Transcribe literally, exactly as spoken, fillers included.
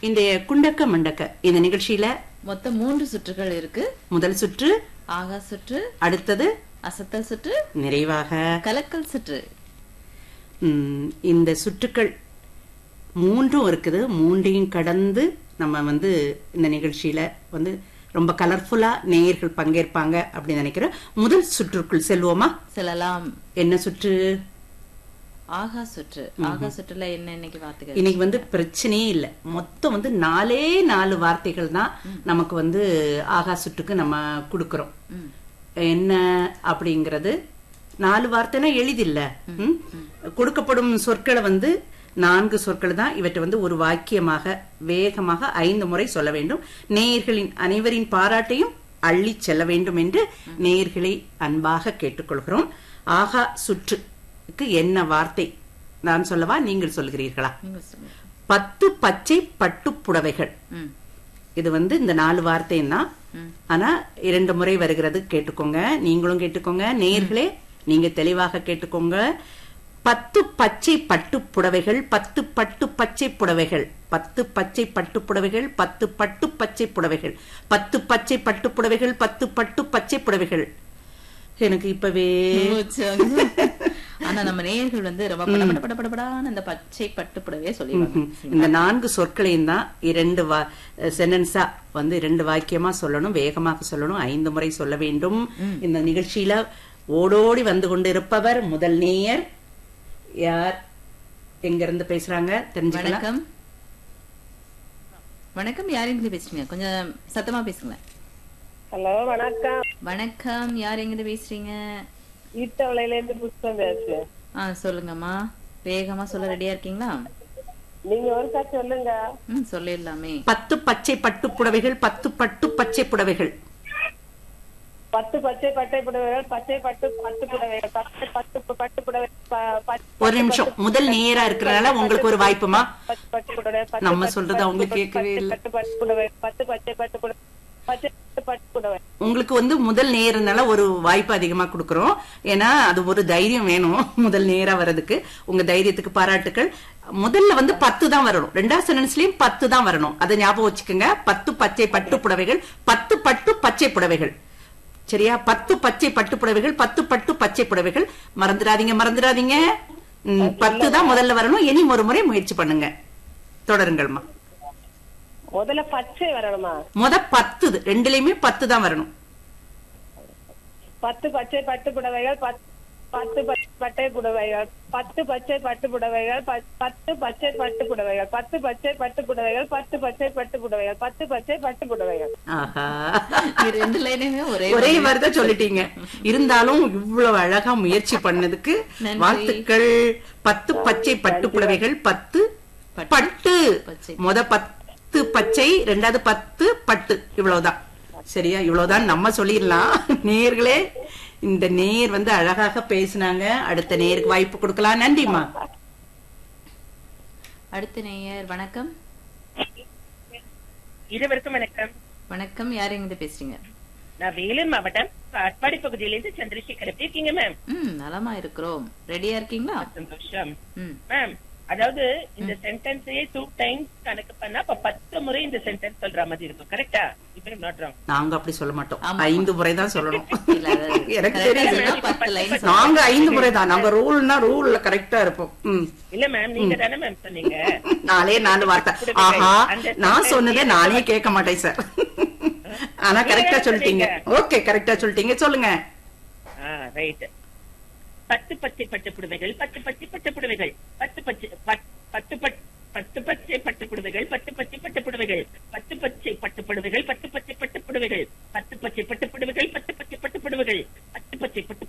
இன்றைய குண்டக்க மண்டக்க இந்த நிகழ்ச்சியில மொத்தம் மூன்று சுற்றுகள் இருக்கு. முதல் சுற்று ஆகா சுற்று, அடுத்தது அசத்தல் சுற்று, நிறைவாக கலக்கல் சுற்று. ம், இந்த சுற்றுக்கள் மூன்றும் இருக்குது. மூன்றையும் கடந்து நம்ம வந்து இந்த நிகழ்ச்சியில வந்து ரொம்ப கலர்ஃபுல்லா நேயர்கள் பங்கேற்பாங்க அப்படின்னு நினைக்கிறேன். முதல் சுற்றுக்குள் செல்வோமா? செல்லலாம். என்ன சுற்று? ஆகா சுற்று. ஆகா சுற்றுல என்ன இன்னைக்கு வார்த்தைகள்? இன்னைக்கு வந்து பிரச்சனையே இல்லை. மொத்தம் வந்து நாலே நாலு வார்த்தைகள் தான் நமக்கு வந்து ஆகா சுற்றுக்கு நம்ம கொடுக்கறோம். என்ன அப்படிங்கறது நாலு வார்த்தைனா எளிதில்ல. ம்? கொடுக்கப்படும் சொற்களை வந்து நான்கு சொற்கள் தான். இவற்றை வந்து ஒரு வாக்கியமாக வேகமாக ஐந்து முறை சொல்ல வேண்டும். நேயர்களின் அனைவரின் பாராட்டையும் அள்ளி செல்ல வேண்டும் என்று நேயர்களை அன்பாக கேட்டுக்கொள்கிறோம். ஆகா சுற்றுக்கு என்ன வார்த்தை நான் சொல்லவா, நீங்கள் சொல்கிறீர்களா? பத்து பச்சை பட்டு புடவைகள். இது வந்து இந்த நாலு வார்த்தையும் தான். ஆனா இரண்டு முறை வருகிறது. கேட்டுக்கோங்க, நீங்களும் கேட்டுக்கோங்க, நேயர்களே நீங்க தெளிவாக கேட்டுக்கோங்க. பத்து பச்சை பட்டு புடவைகள், பத்து பட்டு பச்சை புடவைகள், பத்து பச்சை பட்டு புடவைகள், பத்து பட்டு பச்சை புடவைகள், பத்து பச்சை பட்டு புடவைகள், பத்து பட்டு பச்சை புடவைகள். எனக்கு இப்பவே ஆனா நம்ம நேயர்கள் வந்து ரொம்ப பட பட படபடான அந்த பச்சை பட்டு புடவையே சொல்லிடுவாங்க. இந்த நான்கு சொற்களையும் தான் இரண்டு சென்டென்ஸா வந்து இரண்டு வாக்கியமா சொல்லணும், வேகமாக சொல்லணும், ஐந்து முறை சொல்ல வேண்டும். இந்த நிகழ்ச்சியில ஓடோடி வந்து கொண்டு இருப்பவர் முதல் நேயர். யார், எங்க இருந்து பேசுறாங்க தெரிஞ்சுக்கலாம்? வணக்கம். வணக்கம், யார் எங்க பேசுறீங்க? கொஞ்சம் சத்தமா பேசுங்க. ஹலோ, வணக்கம். வணக்கம், யார் எங்க பேசுறீங்க? ஈட்டவளையில இருந்து புஷ்பம் பேசுறேன். ஆ சொல்லுங்கம்மா, வேகமா சொல்ல ரெடியா இருக்கீங்களா? நீங்க ஒருக்கா சொல்லுங்க. ம் சொல்லிடலாமே. பத்து பச்சை பட்டு புடவைகள், பத்து பட்டு பச்சை புடவைகள். பத்து பச்சை பட்டை புடவைகள், பச்சை பட்டு பட்டு புடவைகள், பச்சை பட்டு பட்டு புடவை. ஒரு நிமிஷம், முதல் நேரா இருக்கிறனால உங்களுக்கு ஒரு வாய்ப்புமா? பத்து பட்டு புடவை, நம்ம சொல்றது அவங்களுக்கு கேட்கவே இல்லை. பட்டு பட்டு புடவை, பத்து பச்சை பட்டு புடவை, பச்சை பட்டு புடவை. உங்களுக்கு வந்து முதல் நேரனால ஒரு வாய்ப்பு அதிகமா கொடுக்கறோம். ஏன்னா அது ஒரு தைரியம் வேணும் முதல் நேரா வர்றதுக்கு. உங்க தைரியத்துக்கு பாராட்டுக்கள். முதல்ல வந்து பத்து தான் வரணும், ரெண்டாவது சென்டென்ஸ்லயும் பத்து தான் வரணும். அதை ஞாபகம் வச்சுக்கோங்க. பத்து பச்சை பட்டு புடவைகள், பத்து பட்டு பச்சை புடவைகள். சரியா? பத்து பச்சை பட்டு புடவைகள், பத்து பட்டு பச்சை புடவைகள். மறந்துடாதீங்க, மறந்துடாதீங்க. பத்து தான் முதல்ல வரணும். இனி ஒரு முறை முயற்சி பண்ணுங்க. தொடருங்கள்மா. முதல்ல பச்சை வரணுமா? முத பத்து, ரெண்டுலயுமே பத்து தான் வரணும். பத்து பச்சை பட்டு புடவைகள், பத்து பட்டை புடவைகள், பத்து பச்சை பட்டு புடவைகள், பத்து பச்சை பட்டு புடவைகள், பத்து பச்சை பட்டு புடவைகள், பத்து பச்சை பட்டு புடவைகள், பத்து பச்சை பட்டு புடவைகள். ஆஹா, ரெண்டு லைனுமே ஒரே ஒரே வார்த்தை சொல்லிட்டீங்க. இருந்தாலும் இவ்வளவு அழகா முயற்சி பண்ணதுக்கு வாழ்த்துக்கள். பத்து பச்சை பட்டு புடவைகள், பத்து பட்டு. முத பத்து பச்சை, ரெண்டாவது பத்து பட்டு. இவ்வளவுதான். சரியா? இவ்வளவுதான் நம்ம சொல்லிடலாம். நேயர்களே, இந்த நேயர் வந்து அழகாக பேசினாங்க. அடுத்த நேயருக்கு வாய்ப்பு கொடுக்கலாம். நன்றிமா. அடுத்த நேயர். வணக்கம். இருவருக்கும் வணக்கம். வணக்கம், யார் எங்க பேசுறீங்க? நான் வேலூர் மாவட்டம் காட்பாடி பகுதியிலிருந்து சந்திரசேகர். எப்படி இருக்கீங்க மேம்? ம் நலமா இருக்கிறோம். ரெடியா இருக்கீங்களா? சந்தோஷம் மேம். அதாவது இந்த சென்டென்ஸையே டூ டைம்ஸ் கணக்கு பண்ணா அப்ப பத்து முறை இந்த சென்டென்ஸ் சொல்ற மாதிரி இருக்கும். கரெக்டா? இப்ப நாட் ராங். நாங்க அப்படி சொல்ல மாட்டோம். ஐந்து முறை தான் சொல்லணும். எனக்கு தெரியும். நாங்க ஐந்து முறை தான். நாங்க ரூல்னா ரூல்ல கரெக்டா இருப்போம். இல்ல மேம், நீங்க தானே மேம் சொன்னீங்க நாலே நாலு வார்த்தை. ஆஹா, நான் சொன்னதே நானே கேட்க மாட்டேன் சார். ஆனா கரெக்டா சொல்லிட்டீங்க. ஓகே, கரெக்டா சொல்லிட்டீங்க. சொல்லுங்க. ரைட். பத்து பச்சை பட்டு புடவைகள், பத்து பச்சை பட்டு புடவைகள், பத்து பச்சை பத்து பத்து பச்சை பட்டு புடவைகள், பத்து பச்சை பட்டு புடவைகள், பத்து பச்சை பட்டு புடவைகள், பத்து பச்சை பட்டு புடவைகள், பத்து பச்சை பட்டு புடவைகள், பத்து பச்சை பட்டு புடவைகள், பத்து பச்சை பட்டு